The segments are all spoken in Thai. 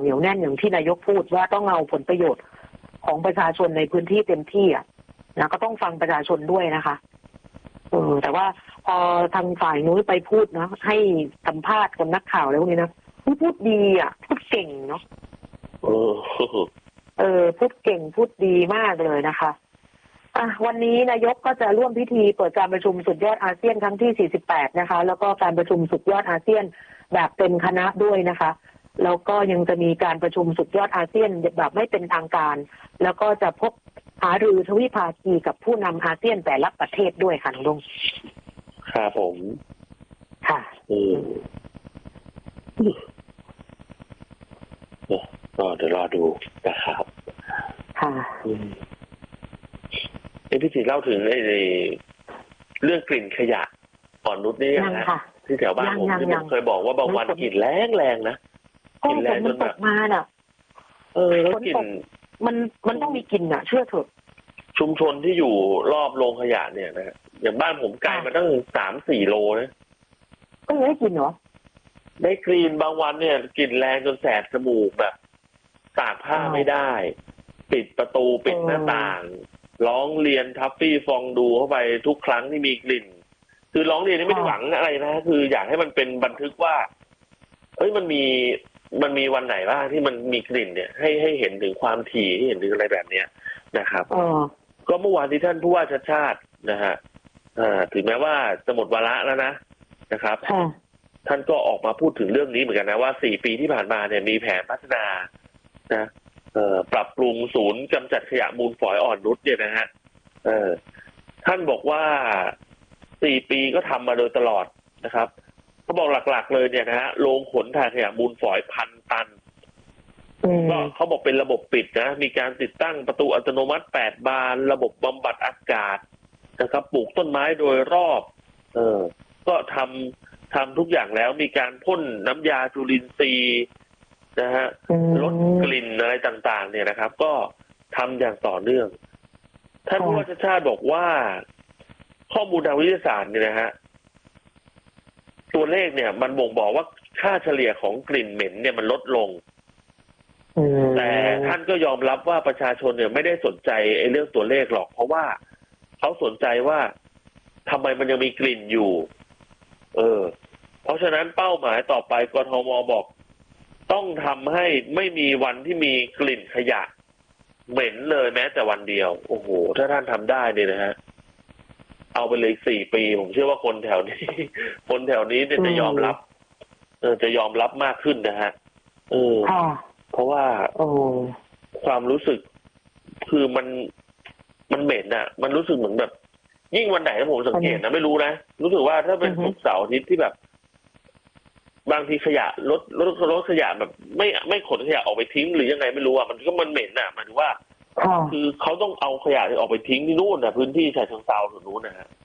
เหนียวแน่นอย่างที่นายกพูดว่าต้องเอาผลประโยชน์ของประชาชนในพื้นที่เต็มที่นะก็ต้องฟังประชาชนด้วยนะคะแต่ว่าพอทางฝ่ายนู้นไปพูดนะให้สัมภาษณ์กับนักข่าวแล้วพวกนี้นะพูดดีพูดเก่งเนาะพูดเก่งพูดดีมากเลยนะคะวันนี้นายกก็จะร่วมพิธีเปิดการประชุมสุดยอดอาเซียนครั้งที่48นะคะแล้วก็การประชุมสุดยอดอาเซียนแบบเต็มคณะด้วยนะคะแล้วก็ยังจะมีการประชุมสุดยอดอาเซียนแบบไม่เป็นทางการแล้วก็จะพบหารือทวิภาคีกับผู้นำอาเซียนแต่ละประเทศด้วยค่ะน้องดงครับผมค่ะก็เดี๋ยวรอดูนะครับค่ะพี่ศรีเล่าถึงในเรื่องกลิ่นขยะอ่อนนุชนี่ยังนะที่แถวบ้านผมที่ผมเคยบอกว่าบางวันกลิ่นแรงนะกลิ่นแรงจนแบบมาน่ะแล้วกลิ่นมันต้องมีกลิ่นเชื่อเถอะชุมชนที่อยู่รอบโรงขยะเนี่ยนะอย่างบ้านผมไกลมาตั้ง3-4 โลนะก็ยังได้กลิ่นเหรอได้กลิ่นบางวันเนี่ยกลิ่นแรงจนแสบจมูกแบบตากผ้าไม่ได้ปิดประตูปิดหน้าต่างร้องเรียนทัฟฟี่ฟองดูเข้าไปทุกครั้งที่มีกลิ่นคือร้องเรียนนี่ไม่ได้หวังอะไรนะคืออยากให้มันเป็นบันทึกว่ามันมีวันไหนบ้างที่มันมีกลิ่นเนี่ยให้เห็นถึงความถี่ให้เห็นถึงอะไรแบบเนี้ยนะครับก็เมื่อวานที่ท่านผู้ว่าชัดชาตินะฮะถึงแม้ว่าจะหมดวาระแล้วนะครับท่านก็ออกมาพูดถึงเรื่องนี้เหมือนกันนะว่า4 ปีที่ผ่านมาเนี่ยมีแผนพัฒนานะปรับปรุงศูนย์กำจัดขยะมูลฝอยอ่อนนุชเนี่ยนะฮะท่านบอกว่า4 ปีก็ทำมาโดยตลอดนะครับเขาบอกหลักๆเลยเนี่ยนะฮะโรงขนถ่ายขยะมูลฝอย1,000 ตันก็เขาบอกเป็นระบบปิดนะมีการติดตั้งประตูอัตโนมัติ8 บานระบบบำบัดอากาศนะครับปลูกต้นไม้โดยรอบก็ทำทุกอย่างแล้วมีการพ่นน้ำยาจุลินทรีย์นะฮะลดกลิ่นอะไรต่างๆเนี่ยนะครับก็ทำอย่างต่อเนื่องท่านผู้ว่าชัชชาติบอกว่าข้อมูลทางวิทยาศาสตร์เนี่ยนะฮะตัวเลขเนี่ยมันบ่งบอกว่าค่าเฉลี่ยของกลิ่นเหม็นเนี่ยมันลดลงแต่ท่านก็ยอมรับว่าประชาชนเนี่ยไม่ได้สนใจไอ้เรื่องตัวเลขหรอกเพราะว่าเขาสนใจว่าทำไมมันยังมีกลิ่นอยู่เพราะฉะนั้นเป้าหมายต่อไปกทมบอกต้องทำให้ไม่มีวันที่มีกลิ่นขยะเหม็นเลยแม้แต่วันเดียวโอ้โหถ้าท่านทำได้เนี่ยนะฮะเอาไปเลย4 ปีผมเชื่อว่าคนแถวนี้เนี่ยจะยอมรับจะยอมรับมากขึ้นนะฮะเพราะว่าความรู้สึกคือมันเหม็นมันรู้สึกเหมือนแบบยิ่งวันไหนถ้าผมสังเกตนะไม่รู้นะรู้สึกว่าถ้าเป็นศุกร์เสาร์อาทิตย์ที่แบบบางทีขยะรถขยะแบบไม่ขนขยะออกไปทิ้งหรือยังไงไม่รู้มันเหม็นหมายถึงว่าคือเขาต้องเอาขยะที่ออกไปทิ้งที่นู่นพื้นที่ฉะเชิงเทราถึงนู้นนะฮะ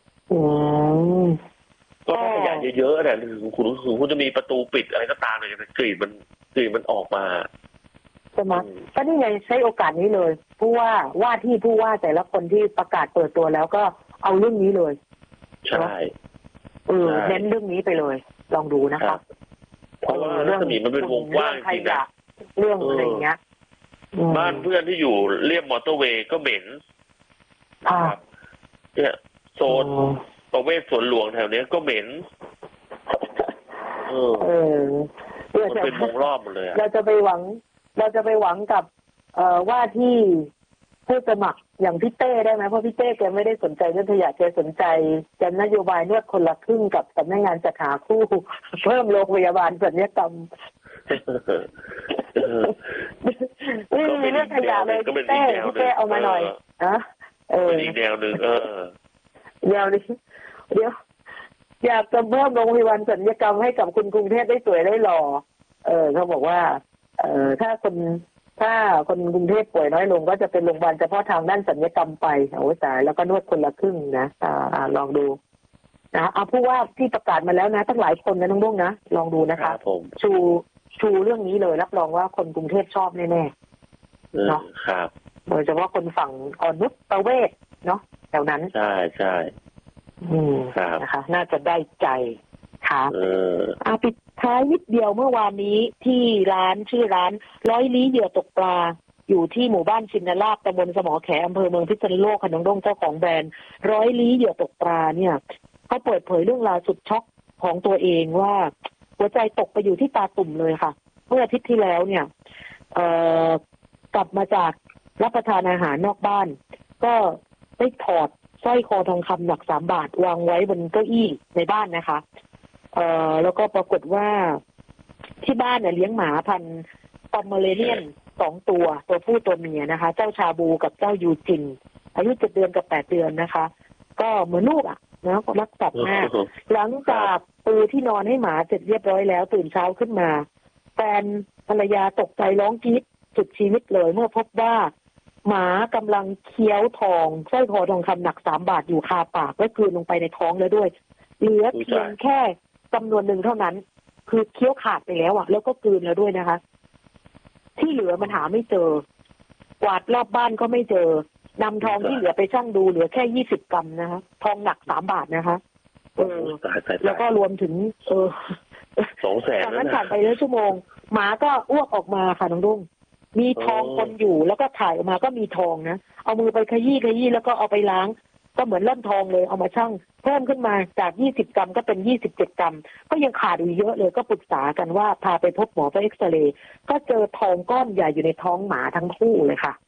ก็ถ้าขยะเยอะๆเนี่ยคุณจะมีประตูปิดอะไรก็ตามเลยกลิ่นมันออกมาใช่ไหมก็นี่ไงใช้โอกาสนี้เลยผู้ว่าแต่ละคนที่ประกาศเปิดตัวแล้วก็เอาเรื่องนี้เลยใช่เน้นเรื่องนี้ไปเลยลองดูนะครับเพราะว่าเรื่องนี้มันเป็นวงกว้างจริงนะเรื่องอะไรเงี้ยบ้านเพื่อนที่อยู่เรียบมอเตอร์เวย์ก็เหม็นครับเนี่ยโซนประเวศสวนหลวงแถวนี้ก็เหม็นมันเป็นวงรอบหมดเลยเราจะไปหวังกับว่าที่ผู้สมัครอย่างพี่เต้ได้ไหมเพราะพี่เต้แกไม่ได้สนใจเรื่องขยะแกสนใจจะนโยบายนวดคนละครึ่งกับสำนักงานจัดหาคู่เพิ่มโรงพยาบาลศัลยกรรมไม่มีเรื่องขยะเลยพี่เต้เอามาหน่อยเป็นอีกแนวหนึ่งแนวนี้เดี๋ยวอยากจะเพิ่มโรงพยาบาลศัลยกรรมให้กับคนกรุงเทพได้สวยได้หล่อเขาบอกว่าถ้าคนกรุงเทพป่วยน้อยลงก็จะเป็นโรงพยาบาลเฉพาะทางด้านศัลยกรรมไปโอ้ตายแล้วก็นวดคนละครึ่งนะลองดูนะเอาผู้ว่าที่ประกาศมาแล้วนะตั้งหลายคนนะน้องบุ้งนะลองดูนะคะชูเรื่องนี้เลยรับรองว่าคนกรุงเทพชอบแน่ๆเนาะครับโดยเฉพาะคนฝั่งอ่อนนุชประเวศเนาะแถวนั้นใช่นะคะน่าจะได้ใจนะคะปิดท้ายนิดเดียวเมื่อวานนี้ที่ร้านชื่อร้านร้อยลี้เหยื่อตกปลาอยู่ที่หมู่บ้านชินลาภตำบลสมอแขอำเภอเมืองพิษณุโลกค่ะน้องด้งเจ้าของแบรนด์ร้อยลี้เหยื่อตกปลาเนี่ยเขาเปิดเผยเรื่องราวสุดช็อกของตัวเองว่าหัวใจตกไปอยู่ที่ตาตุ่มเลยค่ะเมื่ออาทิตย์ที่แล้วเนี่ยกลับมาจากรับประทานอาหารนอกบ้านก็ได้ถอดสร้อยคอทองคำหนัก3 บาทวางไว้บนเก้าอี้ในบ้านนะคะแล้วก็ปรากฏว่าที่บ้านเนี่ยเลี้ยงหมาพันธุ์ปอมเมอเรเนียน2 ตัวผู้ตัวเมียนะคะเจ้าชาบูกับเจ้ายูจินอายุ7 เดือนกับ8 เดือนนะคะก็เหมือนลูกนะรักสัตว์มากหลังจากปูที่นอนให้หมาเสร็จเรียบร้อยแล้วตื่นเช้าขึ้นมาแฟนภรรยาตกใจร้องกรี๊ดสุดชีวิตเลยเมื่อพบว่าหมากำลังเคี้ยวทองสร้อยคอทองคำหนัก3 บาทอยู่คาปากและกลืนลงไปในท้องแล้วด้วยเหลือเพียงแค่จำนวนหนึ่งเท่านั้นคือเคี้ยวขาดไปแล้วแล้วก็กลืนแล้วด้วยนะคะที่เหลือมันหาไม่เจอกวาดรอบบ้านก็ไม่เจอนำทองที่เหลือไปชั่งดูเหลือแค่20 กรัมนะคะทองหนัก3 บาทนะคะแล้วก็รวมถึง 200,000 จากนั้นผ่านไปแล้วชั่วโมงหมาก็อ้วกออกมาค่ะน้องดุ้งมีทองปนอยู่แล้วก็ถ่ายออกมาก็มีทองนะเอามือไปขยี้แล้วก็เอาไปล้างก็เหมือนเล่มทองเลยเอามาชั่งเพิ่มขึ้นมาจาก20 กรัมก็เป็น27 กรัมก็ยังขาดอยู่เยอะเลยก็ปรึกษากันว่าพาไปพบหมอไปเอ็กซเรย์ก็เจอทองก้อนใหญ่อยู่ในท้องหมาทั้งคู่เลยค่ะ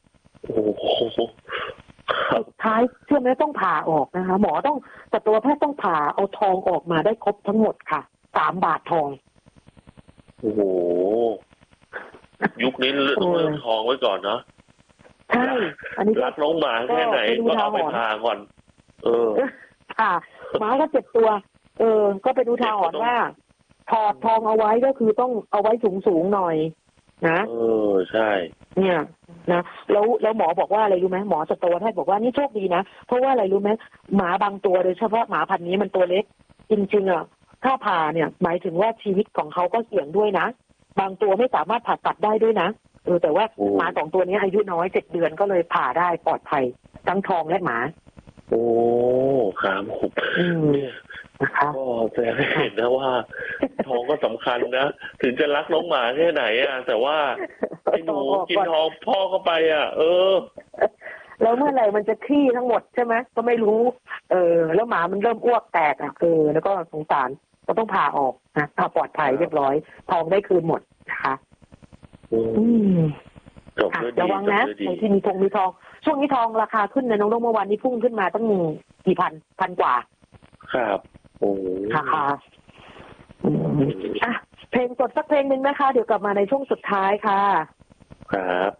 สุดท้ายเชื่อไหมต้องผ่าออกนะคะหมอต้องสัตวแพทย์ต้องผ่าเอาทองออกมาได้ครบทั้งหมดค่ะ3 บาททองโอ้โหยุคนี้ต้องเริ่มทองไว้ก่อนเนาะใช่อันนี้รักน้องหมาแค่ไหนก็เอาไปผ่าก่อนค่ะหมาก็7 ตัวก็เป็นอุทาหรณ์ว่าถอดทองเอาไว้ก็คือต้องเอาไว้สูงหน่อยนะใช่เนี่ยนะแล้วหมอบอกว่าอะไรรู้ไหมหมอสัตวแพทย์บอกว่านี่โชคดีนะเพราะว่าอะไรรู้ไหมหมาบางตัวโดยเฉพาะหมาพันธุ์นี้มันตัวเล็กจริงๆถ้าผ่าเนี่ยหมายถึงว่าชีวิตของเขาก็เสี่ยงด้วยนะบางตัวไม่สามารถผ่าตัดได้ด้วยนะแต่ว่าหมา2 ตัวนี้อายุน้อย7 เดือนก็เลยผ่าได้ปลอดภัยทั้งทองและหมาโอ้ครับนะคะก็แสดงให้เห็นนะว่าทองก็สำคัญนะถึงจะรักน้องหมาแค่ไหนแต่ว่าไอ้หนูกินทองพ่อเข้าไปแล้วเมื่อไหร่มันจะขี้ทั้งหมดใช่ไหมก็ไม่รู้แล้วหมามันเริ่มอ้วกแตกแล้วก็สงสารก็ต้องผ่าออกนะผ่าปลอดภัยเรียบร้อยทองได้คืนหมดนะคะระวังนะใครที่มีทองช่วงนี้ทองราคาขึ้นนะน้องเมื่อวานนี้พุ่งขึ้นมาตั้งกี่พันกว่าครับโอ้ค่ะเพลงสดสักเพลงหนึ่งนะคะเดี๋ยวกลับมาในช่วงสุดท้ายค่ะ